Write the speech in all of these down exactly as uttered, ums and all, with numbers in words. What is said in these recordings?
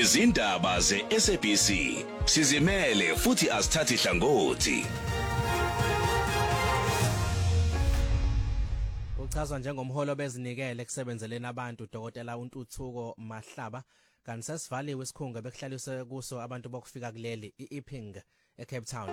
izindaba ze-S A B C sizimele futhi asithathi hlangothi. Uchazwa njengomholo bezinikele ekusebenzeleni abantu uDokotela uNtuthuko Mahlaba kanti sesivaliwe isikhungo bekuhlaliswe kuso abantu bokufika kuleli iIping eCape Town.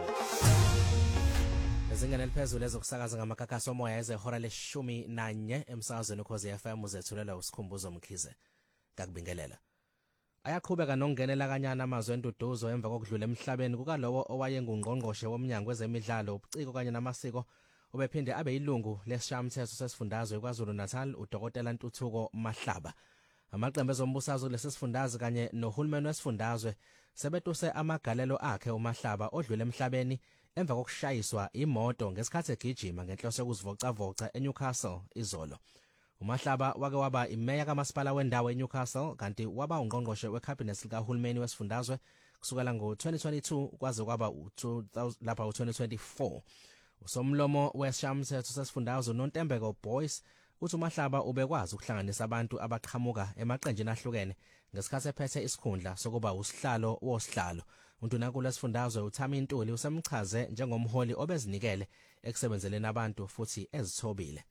Ezingane eliphezulu ezokusakaza ngamakakhaso omoya ezehora leshumi nanye emsakazweni ukhozi F M uzethulela usikhumbuzo Mkhize kakubingelela. Ayaqhubeka nokungenela kanyana amazwe enduduzo emva kokudlula emhlabeni kukalowo owayengungqongqoshe womnyango wezemidlalo ubuciko kanye namasiko obephinde abe yilungu lesishayamithetho sesifundazwe kwaZulu Natal uDokotela Ntuthuko Mahlaba. Amaqembu ezombusazwe kulesi sifundazwe kanye nohulumeni wesifundazwe sebetuse amagalelo akhe uMahlaba odlule emhlabeni emva kokushayiswa imoto ngesikhathi egijima ngenhloso yokuzivocavoca eNewcastle izolo. uMahlaba wake waba imeya kamasipala wendawo eNewcastle kanti waba ungqongqoshe wecabinet likahulumeni wesifundazwe kusukela ngo-twenty twenty-two kwaze kwaba lapha u-twenty twenty-four. Usomlomo wesishayamithetho sesifundazwe noNtembeko Boys uthi uMahlaba ubekwazi ukuhlanganisa abantu abaqhamuka emaqenjini ahlukene ngesikhathi ephethe isikhundla sokuba usihlalo wosihlalo. Undunankulu wesifundazwe uThami Ntuli usemchaze njengomholi obezinikele ekusebenzeleni abantu futhi ezithobile.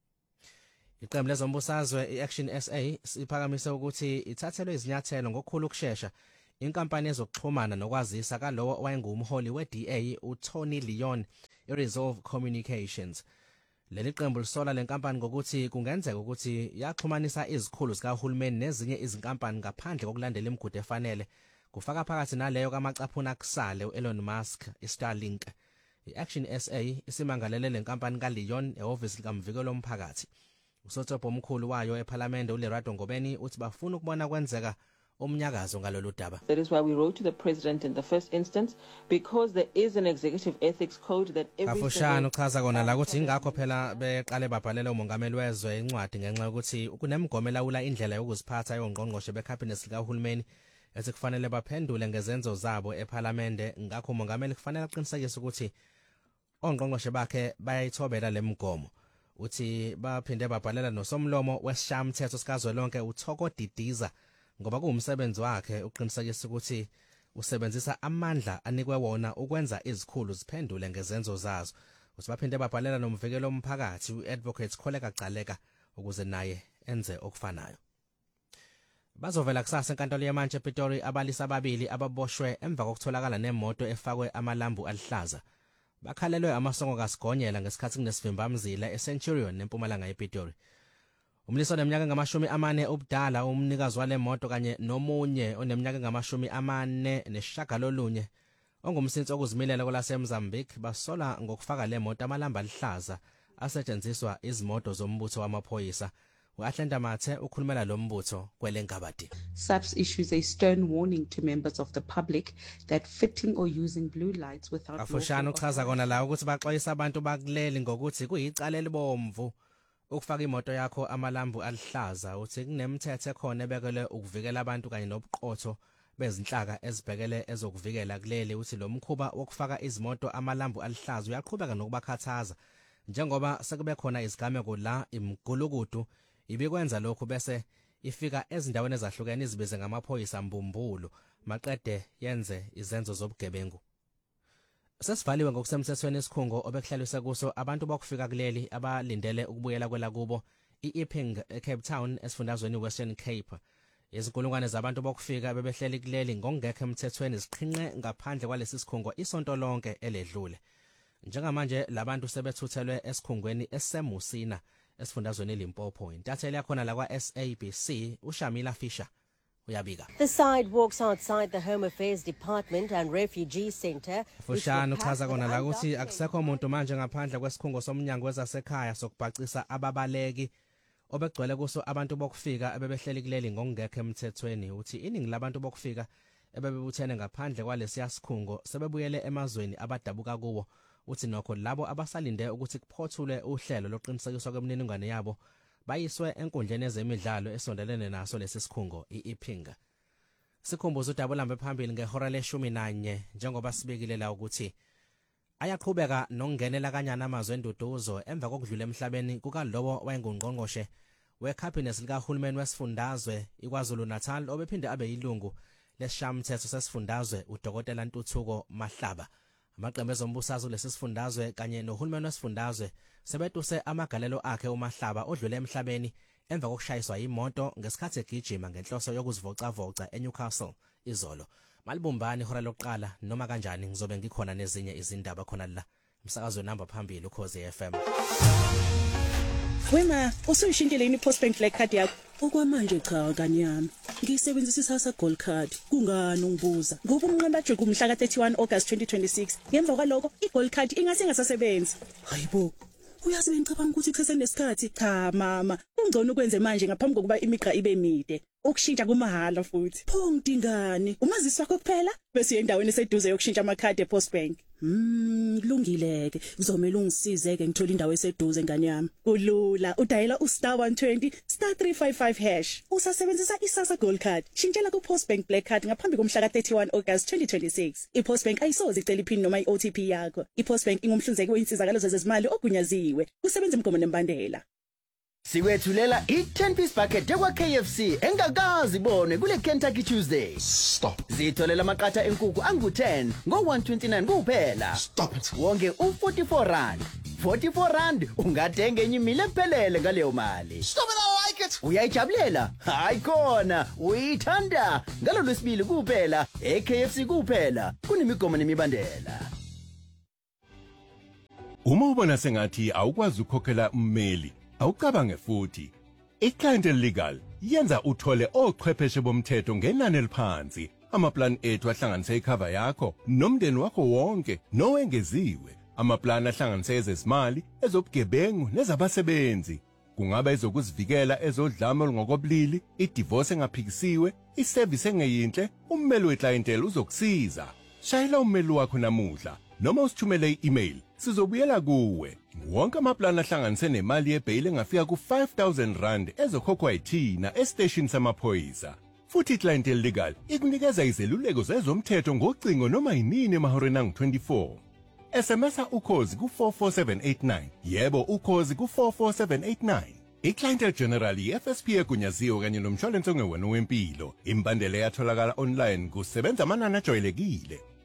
Iqembu lezombusazwe iAction S A siphakamise ukuthi ithathelwe izinyathelo ngokukhulu ukusheshsha inkampani ezokuxhumana nokwazisa kalowo owayengumholi we-D A uTony Leon iResolve Communications. Leli qembu lisola lenkampani ngokuthi kungenzeka ukuthi yaxhumanisa izikhulu zikahulumeni nezinye izinkampani ngaphandle kokulandela imigudu efanele kufaka phakathi naleyo kamacaphuna kusale uElon Musk iStarlink. iAction S A isimangalele lenkampani kaLeon ehhovisi likamvikelo womphakathi. Usothobo omkhulu wayo eParliament uLerato Ngobeni uthi bafuna ukubona kwenzeka umnyakazo ngalolu daba. That is why we wrote to the president in the first instance because there is an executive ethics code that every Afushana uchaza kona la ukuthi ingakho phela beqale babhalela umongameli wezwe incwadi ngenxa yokuthi kunemgomo elawula indlela yokuziphatha yongqongqoshe becabinet likahulumeni ethi kufanele baphendule ngezenzo zabo eParliament. Ngakho umongameli kufanele aqinisekise ukuthi ongqongqoshe bakhe bayayithobela lemgomo. Uthi baphinde babhalela nosomlomo wesishayamithetho sikazwelonke uThoko Didiza ngoba kuwumsebenzi wakhe uqinisekisa ukuthi usebenzisa amandla anikwe wona ukwenza izikhulu ziphendule ngezenzo zazo. Uthi baphinde babhalela nomvikelo womphakathi uAdvocate Kholeka Gcaleka ukuze naye enze okufanayo. Bazovela kusasa enkantolo yamanje ePitori abalisa ababili ababoshwe emva kokutholakala nemoto efakwe amalambu alihlaza. Bakhalelwe amasongo kaSigonyela ngesikhathi kunesivimba-mzila eCenturion neMpumalanga yePitori. Umliso oneminyaka engamashumi amane ubudala umnikazi wale moto kanye nomunye oneminyaka engamashumi amane nesishagalolunye ongumsinsi okuzimilela kwelaseMozambique basola ngokufaka le moto amalamba alihlaza asetshenziswa izimoto zombutho wamaphoyisa. uAhlenda Mathe ukhulumela lo mbutho kwelenkabadi. S A P S issues a stern warning to members of the public that fitting or using blue lights without Afushana uchaza kona la ukuthi baxwayisa abantu bakuleli ngokuthi kuyicala elibomvu ukufaka imoto yakho amalambu alihlaza. Uthi kunemithetho ekhona ebekele ukuvikela abantu kanye nobuqotho bezinhlaka ezibhekele ezokuvikela kuleli. Uthi lo mkhuba wokufaka izimoto amalambu alihlaza uyaqhubeka nokubakhathaza njengoba sekube khona izigameko la imgulukudu ibikwenza lokho bese ifika ezindaweni ezahlukene izibize ngamaphoyisa mbumbulo maqede yenze izenzo zobugebengu. Sesivaliwe ngokusemthethweni isikhungo obekuhlaliswe kuso abantu bokufika kuleli abalindele ukubuyela kwela kubo iIping eCape Town esifundazweni Western Cape. Izinkulungwane zabantu bokufika bebehleli kuleli ngokungekho emthethweni ziqhinqe ngaphandle kwalesi sikhungo isonto lonke eledlule. Njengamanje labantu sebethuthelwe esikhungweni eseMusina esifundazweni eLimpopo. Intatheli yakhona la kwa S A B C uShamila Fisher uyabika. The sidewalks outside the Home Affairs Department and Refugee Centre. Fushana uchaza kona la ukuthi akusekho umuntu manje ngaphandle kwesikhungo somnyango wezasekhaya sokubhacisa ababaleki obegcwele kuso abantu bokufika ebebehleli kuleli ngokungekho emthethweni. Uthi iningi labantu bokufika ebebebuthene ngaphandle kwalesi sikhungo sebebuyele emazweni abadabuka kuwo. Uthi nokho labo abasalinde ukuthi kuphothule uhlelo loqinisekiswa kwemininingwane yabo bayiswe enkundleni ezemidlalo esondelene naso lesi sikhungo iIping. Sikhumbuzo udaba lambe phambili ngehora leshumi nanye njengoba sibekile la ukuthi ayaqhubeka nokungenela kanyana amazwe enduduzo emva kokudlula emhlabeni kukalowo wayengungqongqoshe wecabinet likahulumeni wesifundazwe iKwaZulu Natal obephinde abe yilungu lesishamthetho sesifundazwe uDokotela Ntuthuko Mahlaba. Amaqembu ezombusazwe lesifundazwe kanye nohulumeni wesifundazwe sebetuse amagalelo akhe uMahlaba odlule emhlabeni emva kokushayiswa imoto ngesikhathi egijima ngenhloso yokuzivocavoca eNewcastle izolo. Malibumbani ihora lokuqala noma kanjani ngizobe ngikhona nezinye izindaba khona la umsakazo namba phambili uKhosi F M. Wema, usuyishintile yini postbank black card yakho? Okwamanje cha kanye yami. Ngisebenzisa isasa gold card. Kungani ungibuza? Ngoba umnqamba jwe kumhla ka thirty-one August twenty twenty-six. Ngemva kwaloko igold card ingase ingasasebenzi. Hayibo. Uyazi bengicabanga ukuthi kusese nesikhathi. Cha mama, ungcono ukwenze manje ngaphambi kokuba imigqa ibe mide. Ukushintsha kumahala futhi. Pho ngidingani? Umazisi wakho kuphela bese uye endaweni eseduze yokushintsha amakhadi ePostbank. Hmm, kulungileke. Kuzomela ungisizeke ngithola indawo eseduze ngane yami. Kulula, udayela ustar one twenty star three five five hash. Usasebenzisa isasa gold card. Shintshela kuPostbank black card ngaphambi komhla ka thirty-one August twenty twenty-six. iPostbank ayisoze icela iphini noma iO T P yakho. iPostbank ingumhlinzeki weinsizakalo zezimali ogunyaziwe. Kusebenza imgomo nembandela. Sikwethulela i-ten piece bucket yakwa K F C engakazi ibone kule Kentucky Tuesday. Stop. Zitholela amaqatha enkukhu angu ten ngo one twenty-nine kuphela. Stop it. Wonke u forty-four rand. forty-four rand ungathenga enye imile ephelele ngaleyo mali. Stop it, I like it. Uyayijabulela? Hayi khona, uyithanda. Ngalo lwesibili kuphela, e-K F C kuphela. Kunemigomo nemibandela. Uma ubona sengathi awukwazi ukukhokhela ummeli, awucabange futhi. iClientele Legal yenza uthole ochwepheshe bomthetho ngenani eliphansi. Amaplan ethu ahlanganise icover yakho nomndeni wakho wonke nowengeziwe. Amaplan ahlanganise ezezimali, ezobugebengu nezabasebenzi. Kungaba ezokuzivikela ezodlame olungokobulili, idivorce engaphikisiwe, iservice engeyinhle, ummeli weClientele uzokusiza. Shayela ummeli wakho namuhla noma usithumele i-email. Sizobuyela kuwe. Wonke amaplan ahlanganise nemali yebail engafika ku five thousand rand ezokhokhwa yithina estation samaphoyisa. Futhi iClientele Legal ikunikeza izeluleko zezomthetho ngocingo noma yinini emahoreni angu twenty-four. S M S ukhozi ku four four seven eight nine. Yebo ukhozi ku four four seven eight nine. iClientele General i-F S P egunyaziwe kanye nomshwalense ongewona wempilo. Imbandela yatholakala online kusebenza amanani ajwayelekile.